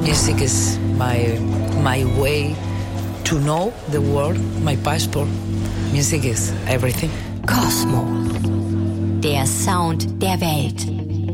Music is my way to know the world, my passport. Music is everything. Kosmo. Der Sound der Welt.